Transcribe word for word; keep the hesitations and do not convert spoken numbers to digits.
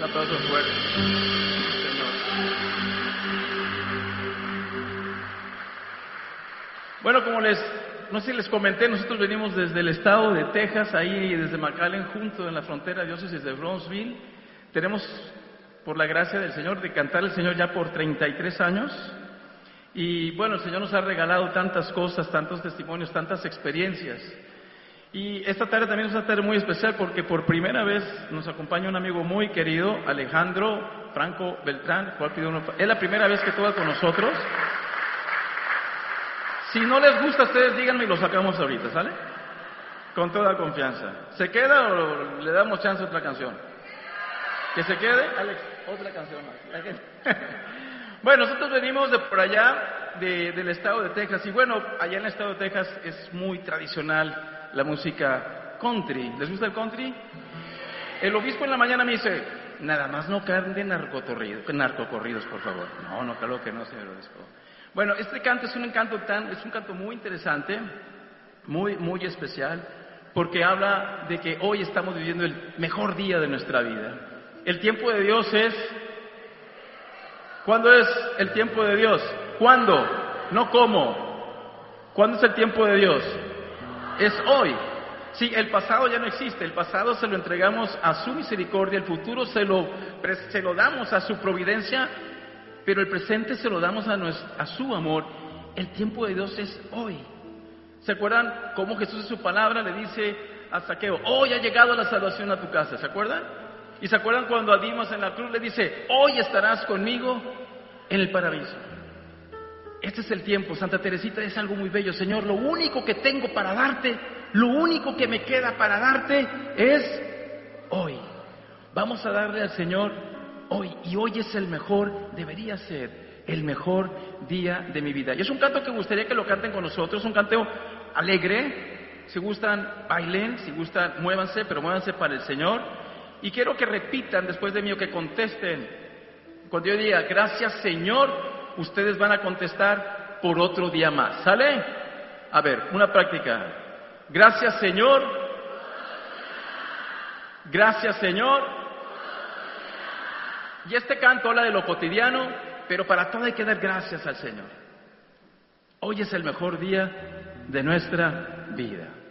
Un aplauso fuerte. Señor. Bueno, como les, no sé si les comenté, nosotros venimos desde el estado de Texas, ahí desde McAllen, junto en la frontera diócesis de Brownsville. Tenemos, por la gracia del Señor, de cantar al Señor ya por treinta y tres años. Y bueno, el Señor nos ha regalado tantas cosas, tantos testimonios, tantas experiencias. Y esta tarde también es una tarde muy especial porque por primera vez nos acompaña un amigo muy querido, Alejandro Franco Beltrán. ¿Cuál pidió uno? Es la primera vez que toca con nosotros. Si no les gusta a ustedes, díganme y lo sacamos ahorita, ¿sale? Con toda confianza. ¿Se queda o le damos chance a otra canción? ¿Que se quede? Alex, otra canción más. Bueno, nosotros venimos de por allá, de, del estado de Texas. Y bueno, allá en el estado de Texas es muy tradicional la música country. ¿Les gusta el country? El obispo en la mañana me dice, nada más no canten narcocorridos, narcocorridos, por favor. No, no, claro que no, señor obispo. Bueno, este canto es un canto tan, es un canto muy interesante, muy, muy especial, porque habla de que hoy estamos viviendo el mejor día de nuestra vida. El tiempo de Dios es... ¿Cuándo es el tiempo de Dios? ¿Cuándo? No cómo. ¿Cuándo es el tiempo de Dios? Es hoy. Sí, el pasado ya no existe, el pasado se lo entregamos a su misericordia, el futuro se lo, se lo damos a su providencia, pero el presente se lo damos a, nuestro, a su amor. El tiempo de Dios es hoy. ¿Se acuerdan cómo Jesús en su palabra le dice a Zaqueo, hoy ha llegado la salvación a tu casa? ¿Se acuerdan? ¿Y se acuerdan cuando a Dimas en la cruz le dice, hoy estarás conmigo en el paraíso? Este es el tiempo. Santa Teresita es algo muy bello. Señor, lo único que tengo para darte, lo único que me queda para darte es hoy. Vamos a darle al Señor hoy. Y hoy es el mejor, debería ser el mejor día de mi vida. Y es un canto que gustaría que lo canten con nosotros. Es un canto alegre. Si gustan, bailen. Si gustan, muévanse, pero muévanse para el Señor. Y quiero que repitan después de mí o que contesten. Cuando yo diga, gracias Señor, ustedes van a contestar por otro día más. ¿Sale? A ver, una práctica. Gracias Señor. Gracias Señor. Y este canto habla de lo cotidiano, pero para todo hay que dar gracias al Señor. Hoy es el mejor día de nuestra vida.